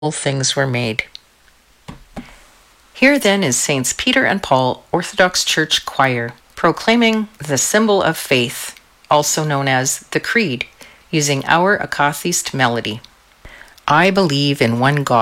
all things were made. Here then is Saints Peter and Paul Orthodox Church Choir, proclaiming the symbol of faith, also known as the Creed, using our Akathist melody. I believe in one God.